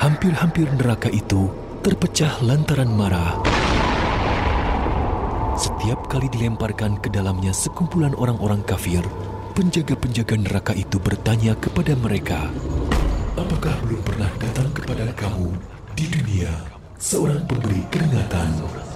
Hampir-hampir neraka itu terpecah lantaran marah. Setiap kali dilemparkan ke dalamnya sekumpulan orang-orang kafir, penjaga-penjaga neraka itu bertanya kepada mereka, "Apakah belum pernah datang kepada kamu di dunia seorang pemberi keringatan